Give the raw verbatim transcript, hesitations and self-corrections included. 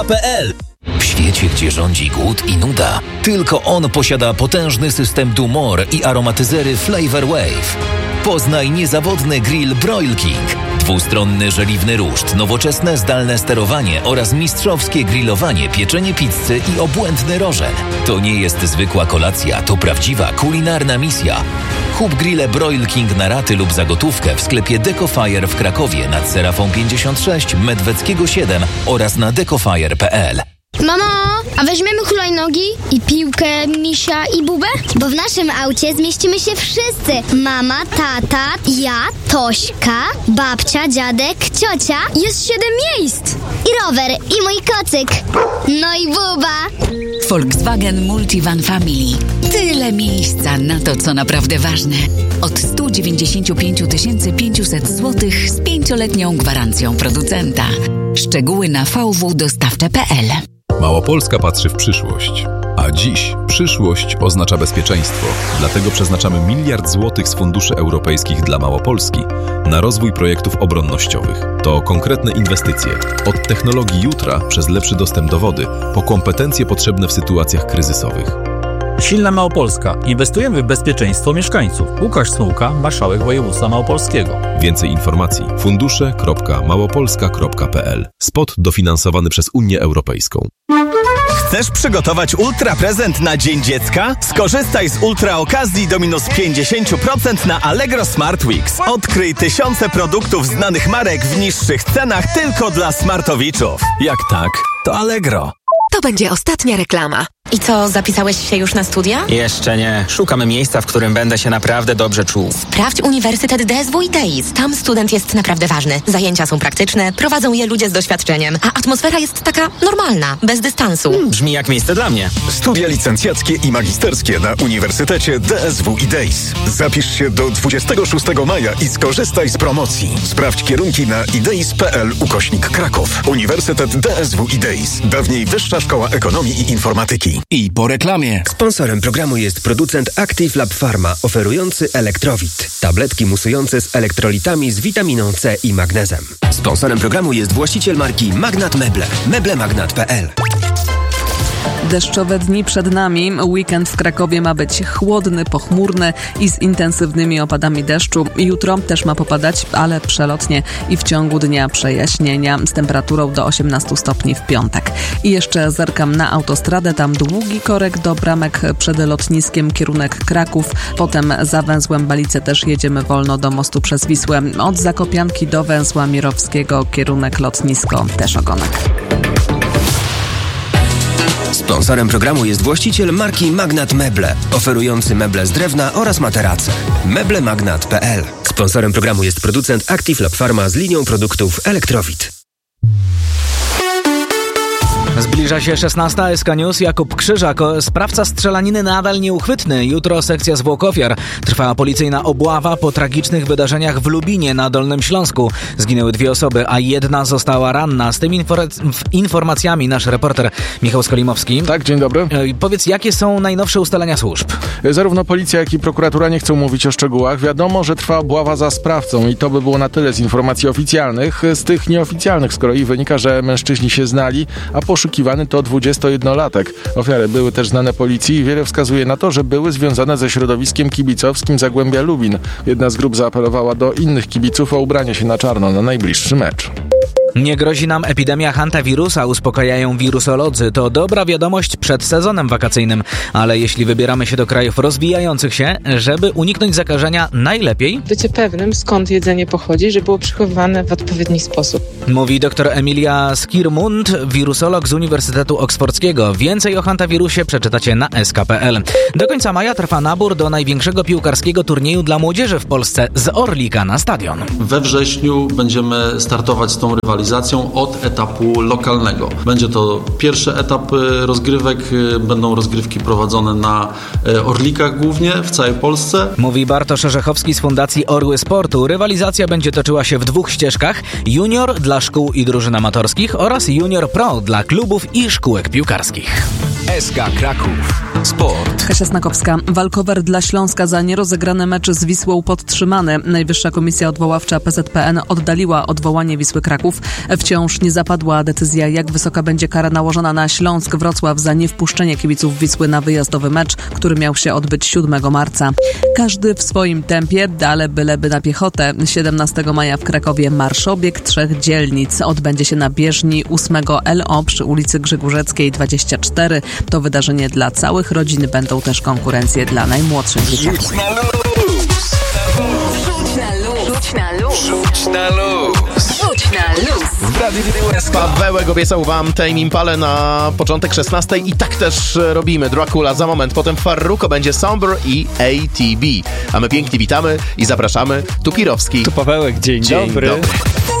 kropka pe el. W świecie, gdzie rządzi głód i nuda, tylko on posiada potężny system Dumor i aromatyzery Flavor Wave. Poznaj niezawodny grill Broil King, dwustronny żeliwny ruszt, nowoczesne zdalne sterowanie oraz mistrzowskie grillowanie, pieczenie pizzy i obłędny rożen. To nie jest zwykła kolacja, to prawdziwa kulinarna misja. Kup grille Broil King na raty lub za gotówkę w sklepie Decofire w Krakowie nad Serafą pięćdziesiąt sześć, Medweckiego siedem oraz na decofire kropka pe el. Mamo, a weźmiemy hulajnogi i piłkę, misia i bubę? Bo w naszym aucie zmieścimy się wszyscy. Mama, tata, ja, Tośka, babcia, dziadek, ciocia. Jest siedem miejsc. I rower, i mój kocyk. No i buba. Volkswagen Multivan Family. Tyle miejsca na to, co naprawdę ważne. Od sto dziewięćdziesiąt pięć tysięcy pięćset złotych z pięcioletnią gwarancją producenta. Szczegóły na v w dostawcze kropka pe el. Małopolska patrzy w przyszłość. A dziś przyszłość oznacza bezpieczeństwo. Dlatego przeznaczamy miliard złotych z funduszy europejskich dla Małopolski na rozwój projektów obronnościowych. To konkretne inwestycje. Od technologii jutra przez lepszy dostęp do wody, po kompetencje potrzebne w sytuacjach kryzysowych. Silna Małopolska. Inwestujemy w bezpieczeństwo mieszkańców. Łukasz Smułka, marszałek województwa małopolskiego. Więcej informacji fundusze kropka małopolska kropka pe el. Spot dofinansowany przez Unię Europejską. Chcesz przygotować ultra prezent na Dzień Dziecka? Skorzystaj z ultra okazji do minus pięćdziesiąt procent na Allegro Smart Weeks. Odkryj tysiące produktów znanych marek w niższych cenach tylko dla smartowiczów. Jak tak, to Allegro. To będzie ostatnia reklama. I co, zapisałeś się już na studia? Jeszcze nie. Szukamy miejsca, w którym będę się naprawdę dobrze czuł. Sprawdź Uniwersytet D S W i D I S. Tam student jest naprawdę ważny. Zajęcia są praktyczne, prowadzą je ludzie z doświadczeniem, a atmosfera jest taka normalna, bez dystansu. Hmm, brzmi jak miejsce dla mnie. Studia licencjackie i magisterskie na Uniwersytecie D S W i D I S. Zapisz się do dwudziestego szóstego maja i skorzystaj z promocji. Sprawdź kierunki na idais kropka pe el ukośnik Kraków. Uniwersytet D S W i D I S. Dawniej Wyższa Szkoła Ekonomii i Informatyki. I po reklamie. Sponsorem programu jest producent Active Lab Pharma, oferujący Elektrowit. Tabletki musujące z elektrolitami z witaminą C i magnezem. Sponsorem programu jest właściciel marki Magnat Meble. meblemagnat kropka pe el. Deszczowe dni przed nami. Weekend w Krakowie ma być chłodny, pochmurny i z intensywnymi opadami deszczu. Jutro też ma popadać, ale przelotnie i w ciągu dnia przejaśnienia z temperaturą do osiemnastu stopni w piątek. I jeszcze zerkam na autostradę. Tam długi korek do bramek przed lotniskiem, kierunek Kraków. Potem za węzłem Balice też jedziemy wolno do mostu przez Wisłę. Od Zakopianki do węzła Mirowskiego, kierunek lotnisko, też ogonek. Sponsorem programu jest właściciel marki Magnat Meble, oferujący meble z drewna oraz materace. meblemagnat kropka pe el. Sponsorem programu jest producent Active Lab Pharma z linią produktów Elektrowit. Zbliża się szesnasta. S K News. Jakub Krzyżak. Sprawca strzelaniny nadal nieuchwytny. Jutro sekcja zwłok ofiar. Trwa policyjna obława po tragicznych wydarzeniach w Lubinie na Dolnym Śląsku. Zginęły dwie osoby, a jedna została ranna. Z tymi infor- informacjami nasz reporter Michał Skolimowski. Tak, dzień dobry. Powiedz, jakie są najnowsze ustalenia służb? Zarówno policja, jak i prokuratura nie chcą mówić o szczegółach. Wiadomo, że trwa obława za sprawcą i to by było na tyle z informacji oficjalnych. Z tych nieoficjalnych z kolei wynika, że mężczyźni się znali, a poszukiwani to dwudziestojednolatek. Ofiary były też znane policji i wiele wskazuje na to, że były związane ze środowiskiem kibicowskim Zagłębia Lubin. Jedna z grup zaapelowała do innych kibiców o ubranie się na czarno na najbliższy mecz. Nie grozi nam epidemia hantawirusa, uspokajają wirusolodzy. To dobra wiadomość przed sezonem wakacyjnym. Ale jeśli wybieramy się do krajów rozwijających się, żeby uniknąć zakażenia, najlepiej bycie pewnym, skąd jedzenie pochodzi, żeby było przechowywane w odpowiedni sposób. Mówi dr Emilia Skirmund, wirusolog z Uniwersytetu Oksfordzkiego. Więcej o hantawirusie przeczytacie na es ka kropka pe el. Do końca maja trwa nabór do największego piłkarskiego turnieju dla młodzieży w Polsce z Orlika na stadion. We wrześniu będziemy startować z tą rywalizacją od etapu lokalnego. Będzie to pierwszy etap rozgrywek, będą rozgrywki prowadzone na Orlikach głównie w całej Polsce. Mówi Bartosz Orzechowski z Fundacji Orły Sportu. Rywalizacja będzie toczyła się w dwóch ścieżkach: junior dla szkół i drużyn amatorskich oraz junior pro dla klubów i szkółek piłkarskich. S K Kraków. Sport. Kasia Snakowska. Walkover dla Śląska za nierozegrany mecz z Wisłą podtrzymany. Najwyższa Komisja Odwoławcza P Z P N oddaliła odwołanie Wisły Kraków. Wciąż nie zapadła decyzja, jak wysoka będzie kara nałożona na Śląsk Wrocław za niewpuszczenie kibiców Wisły na wyjazdowy mecz, który miał się odbyć siódmego marca. Każdy w swoim tempie, ale byleby na piechotę. siedemnastego maja w Krakowie marszobieg trzech dzielnic. Odbędzie się na bieżni ósmego L O przy ulicy Grzegórzeckiej dwadzieścia cztery. To wydarzenie dla całych rodzin, będą też konkurencje dla najmłodszych dzieciaków. Rzuć na luz! Rzuć na luz! Rzuć na luz! Rzuć na luz! Rzuć na luz! W Radiu S K. Pawełek obiecał wam Tame Impale na początek szesnastej i tak też robimy. Dracula za moment, potem Farruko, będzie Somber i A T B. A my pięknie witamy i zapraszamy. Tu Pirowski. Tu Pawełek, dzień, dzień dobry. dobry.